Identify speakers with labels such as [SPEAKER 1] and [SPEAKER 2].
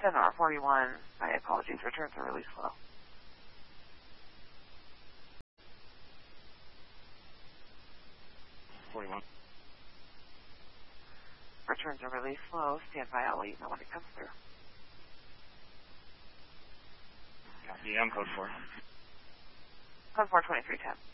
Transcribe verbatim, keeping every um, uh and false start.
[SPEAKER 1] seven R forty-one, my apologies, returns are really slow.
[SPEAKER 2] forty-one.
[SPEAKER 1] Returns are really slow. Stand by, I'll let you know when it comes through.
[SPEAKER 2] Copy, I'm code four.
[SPEAKER 1] Code four, twenty-three ten.